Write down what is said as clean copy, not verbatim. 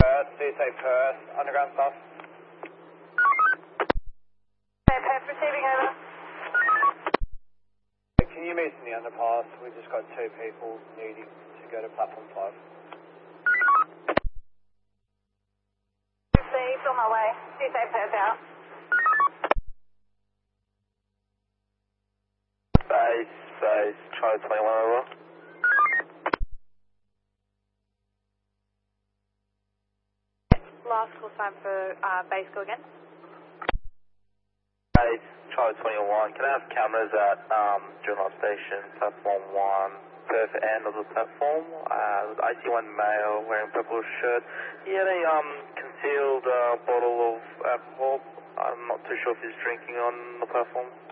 Perth, do you say Perth, underground stuff? Perth receiving over. Can you meet in the underpass? We just got 2 people needing to go to platform 5. Received, on my way. Do you say Perth out? Base, Charlie 21 over. Last call sign for base, go again. Base, Charlie 21. Can I have cameras at Juno Station, platform 1, Perth end of the platform? I see one male wearing purple shirt. He had a concealed bottle of alcohol. I'm not too sure if he's drinking on the platform.